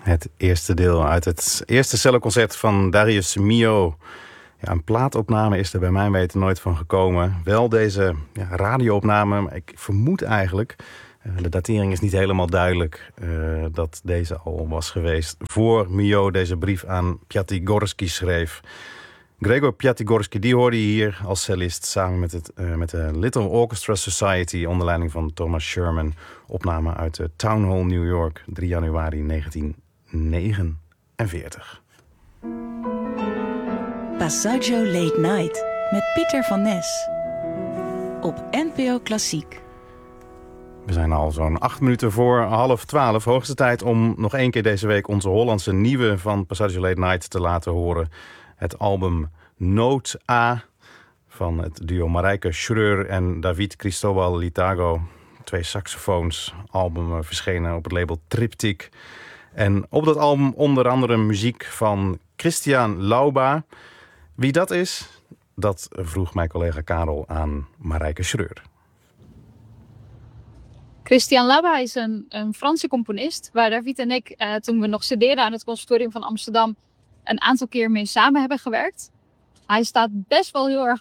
Het eerste deel uit het eerste celloconcert van Darius Milhaud. Ja, een plaatopname is er bij mijn weten nooit van gekomen. Wel deze radioopname, maar ik vermoed eigenlijk... de datering is niet helemaal duidelijk dat deze al was geweest... voor Milhaud deze brief aan Piatigorsky schreef. Gregor Piatigorsky, die hoorde je hier als cellist... samen met de Little Orchestra Society... onder leiding van Thomas Sherman. Opname uit de Town Hall, New York, 3 januari 1949. Passaggio Late Night met Pieter van Nes. Op NPO Klassiek. We zijn al zo'n 8 minuten voor 11:30. Hoogste tijd om nog 1 keer deze week onze Hollandse nieuwe van Passaggio Late Night te laten horen. Het album Noot A van het duo Marijke Schreur en David Cristobal Litago. 2 saxofoons. Album verschenen op het label Triptych. En op dat album onder andere muziek van Christian Lauba. Wie dat is, dat vroeg mijn collega Karel aan Marijke Schreur. Christian Lauba is een Franse componist waar David en ik, toen we nog studeerden aan het Conservatorium van Amsterdam, een aantal keer mee samen hebben gewerkt. Hij staat best wel heel erg